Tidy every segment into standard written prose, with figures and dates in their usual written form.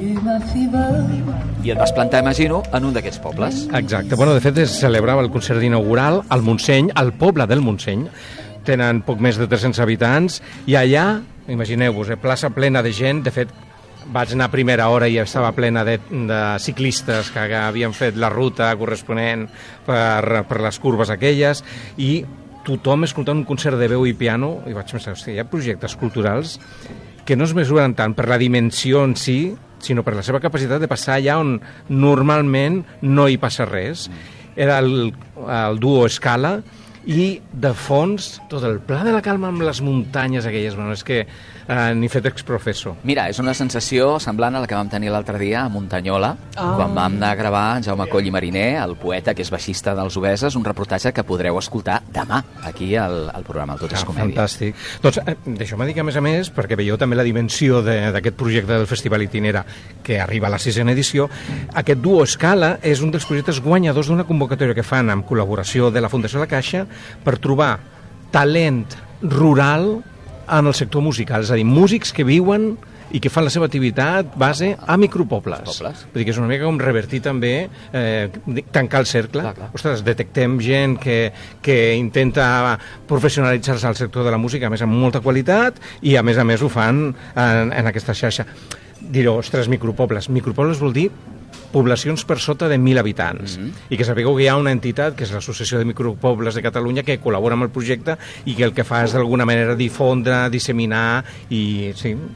I et vas plantar, imagino, en un d'aquests pobles. Exacte. Bueno, de fet, es celebrava el concert inaugural al Montseny, al poble del Montseny. Tenen poc més de 300 habitants, i allà, imagineu-vos, plaça plena de gent. De fet, vaig anar a primera hora i estava plena de ciclistes que havien fet la ruta corresponent per les curves aquelles, i tothom escoltant un concert de veu i piano, i vaig pensar, hòstia, hi ha projectes culturals que no es mesuren tant per la dimensió en si, sinó per la seva capacitat de passar allà on normalment no hi passa res. Era el duo Scala, i de fons tot el Pla de la Calma amb les muntanyes aquelles. Bueno, és que ni fet exprofesso. Mira, és una sensació semblant a la que vam tenir l'altre dia a Muntanyola, quan vam anar a gravar en Jaume Coll i Mariner, el poeta que és baixista dels Obeses, un reportatge que podreu escoltar demà aquí al programa, el Tot és Comèdia. Fantàstic. Doncs deixeu-me dir que, a més, perquè veieu també la dimensió d'aquest projecte del Festival Itinera, que arriba a la 6ª edició, aquest duo Scala és un dels projectes guanyadors d'una convocatòria que fan amb col·laboració de la Fundació La Caixa per trobar talent rural en el sector musical, és a dir, músics que viuen i que fan la seva activitat base a micropobles. Vull dir que és una mica com revertir també, tancar el cercle. Clar. Ostres, detectem gent que intenta professionalitzar-se al sector de la música, a més amb molta qualitat, i a més ho fan en aquesta xarxa. Direu, ostres, micropobles. Micropobles vol dir poblacions per sota de 1.000 habitants. I que sapigueu que hi ha una entitat, que és l'Associació de Micropobles de Catalunya, que col·labora amb el projecte i que el que fa és d'alguna manera difondre, disseminar i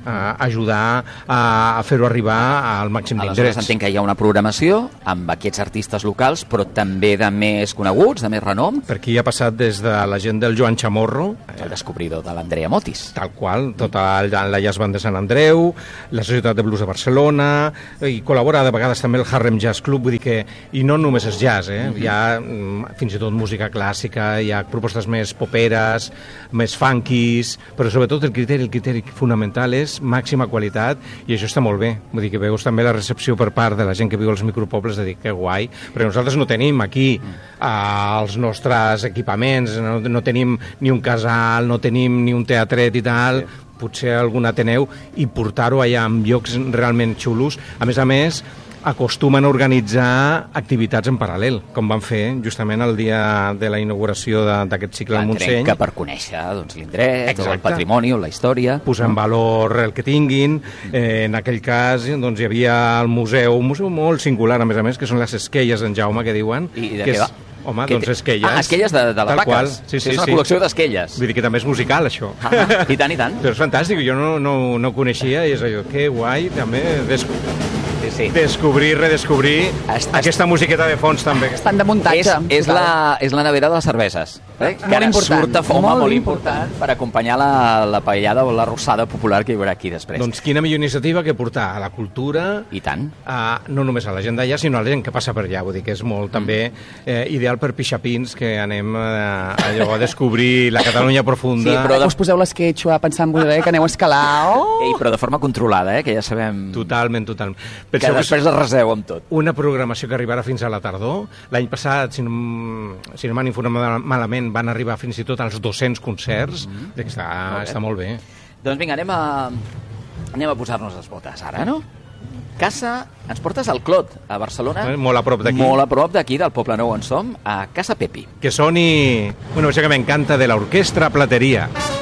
ajudar a fer-ho arribar al màxim d'indrets. Aleshores entenc que hi ha una programació amb aquests artistes locals, però també de més coneguts, de més renom. Per aquí ha passat des de la gent del Joan Chamorro, el descobridor de l'Andrea Motis. Tal qual, tota la Jazz Band de Sant Andreu, la Societat de Blues de Barcelona, i col·labora de vegades també el Harlem Jazz Club, vull dir que, i no només és jazz, hi ha fins i tot música clàssica, hi ha propostes més poperes, més funkies, però sobretot el criteri fonamental és màxima qualitat, i això està molt bé. Vull dir que veus també la recepció per part de la gent que viu als micropobles de dir que guai, perquè nosaltres no tenim aquí els nostres equipaments, no tenim ni un casal, no tenim ni un teatret i tal, potser algun Ateneu, i portar-ho allà en llocs realment xulos. A més, acostumen a organitzar activitats en paral·lel, com van fer justament el dia de la inauguració d'aquest cicle al Montseny. Que per conèixer l'indret, el patrimoni o la història. Posar en valor el que tinguin. En aquell cas hi havia el museu, un museu molt singular, a més, que són les esquelles d'en Jaume, que diuen. I de què va? Home, doncs esquelles. Esquelles de les vaques. Sí, és una col·lecció d'esquelles. Vull dir que també és musical, això. I tant, i tant. Però és fantàstic, jo no coneixia, i és allò, que guai, també descobrir, redescobrir aquesta musiqueta de fons, també. Estan de muntatge. És la nevera de les cerveses. Que ara surt a foma, molt important, per acompanyar la paellada o la rossada popular que hi haurà aquí després. Doncs quina millor iniciativa que portar a la cultura, i tant, no només a la gent d'allà, sinó a la gent que passa per allà. Vull dir que és molt també ideal per pixapins, que anem allò a descobrir la Catalunya profunda. Sí, però us poseu l'esquetxo a pensar en voler que aneu a escalar. Però de forma controlada, que ja sabem. Totalment. Que després es reseu amb tot. Una programació que arribarà fins a la tardor. L'any passat, si no m'han informat malament, van arribar fins i tot als 200 concerts. Està molt bé. Doncs vinga, anem a posar-nos les botes ara, no? Ens portes al Clot, a Barcelona. Molt a prop d'aquí. Molt a prop d'aquí, del Poble Nou on som, a Casa Pepi. Que soni una versió que m'encanta de l'Orquestra Plateria.